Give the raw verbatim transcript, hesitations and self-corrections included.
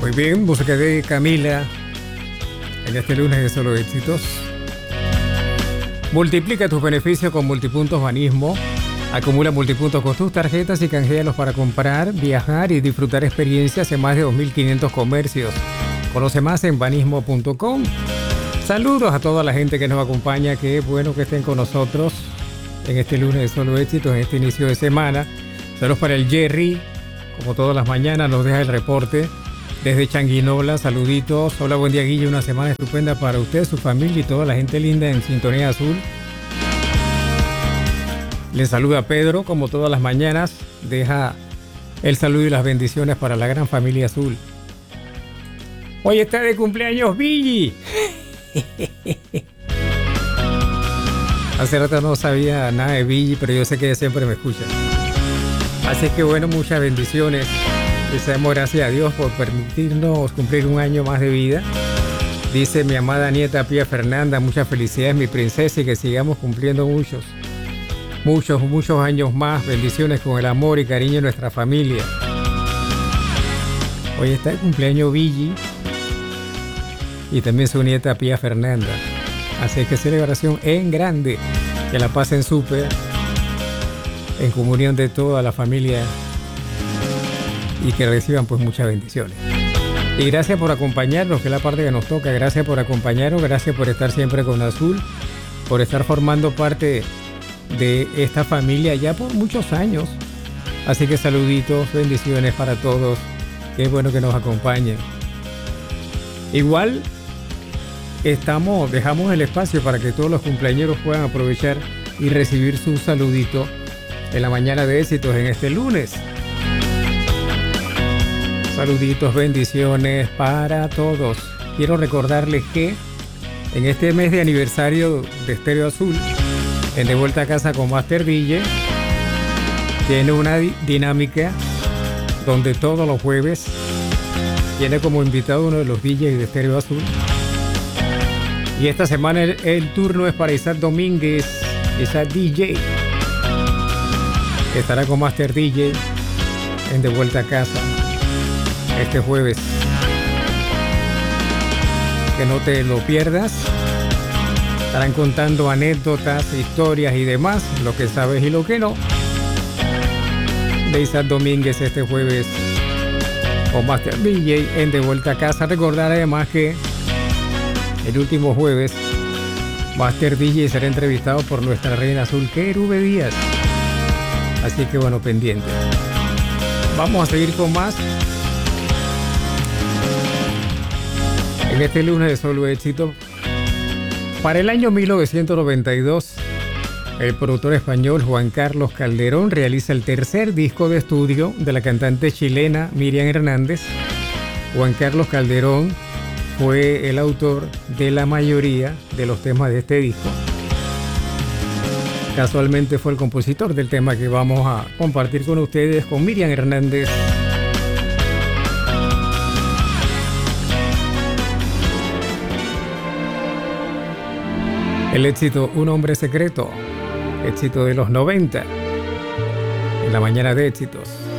Muy bien, música de Camila en este lunes de Solo Éxitos. Multiplica tus beneficios con Multipuntos Banismo. Acumula multipuntos con tus tarjetas y canjealos para comprar, viajar y disfrutar experiencias en más de dos mil quinientos comercios. Conoce más en banismo punto com. Saludos a toda la gente que nos acompaña. Qué bueno que estén con nosotros en este lunes de Solo Éxitos, en este inicio de semana. Saludos para el Jerry, como todas las mañanas nos deja el reporte desde Changuinola. Saluditos. Hola, buen día, Guille. Una semana estupenda para usted, su familia y toda la gente linda en Sintonía Azul. Les saluda Pedro, como todas las mañanas. Deja el saludo y las bendiciones para la gran familia azul. Hoy está de cumpleaños Billy. Hace rato no sabía nada de Billy, pero yo sé que ella siempre me escucha. Así que bueno, muchas bendiciones. Deseamos gracias a Dios por permitirnos cumplir un año más de vida. Dice mi amada nieta Pía Fernanda, muchas felicidades, mi princesa, y que sigamos cumpliendo muchos, muchos, muchos años más. Bendiciones con el amor y cariño de nuestra familia. Hoy está el cumpleaños Billy y también su nieta Pía Fernanda. Así que celebración en grande. Que la pasen súper en comunión de toda la familia y que reciban pues muchas bendiciones. Y gracias por acompañarnos, que es la parte que nos toca. Gracias por acompañarnos, gracias por estar siempre con Azul, por estar formando parte de esta familia ya por muchos años. Así que saluditos, bendiciones para todos. Qué bueno que nos acompañen. Igual estamos, dejamos el espacio para que todos los cumpleañeros puedan aprovechar y recibir su saludito en la mañana de éxitos en este lunes. Saluditos, bendiciones para todos. Quiero recordarles que en este mes de aniversario de Estéreo Azul, en De Vuelta a Casa con Master D J, tiene una di- dinámica donde todos los jueves tiene como invitado uno de los D Js de Estéreo Azul. Y esta semana el, el turno es para Isaac Domínguez, Isaac D J. Estará con Master D J en De Vuelta a Casa este jueves. Que no te lo pierdas. Estarán contando anécdotas, historias y demás, lo que sabes y lo que no, de Isaac Domínguez este jueves con Master D J en De Vuelta a Casa. Recordar además que el último jueves Master D J será entrevistado por nuestra reina azul, Querube Díaz. Así que bueno, pendiente. Vamos a seguir con más en este lunes de Solo Éxito. Para el año mil novecientos noventa y dos, el productor español Juan Carlos Calderón realiza el tercer disco de estudio de la cantante chilena Miriam Hernández. Juan Carlos Calderón fue el autor de la mayoría de los temas de este disco. Casualmente fue el compositor del tema que vamos a compartir con ustedes, con Miriam Hernández. El éxito Un Hombre Secreto, éxito de los noventa, en la mañana de éxitos.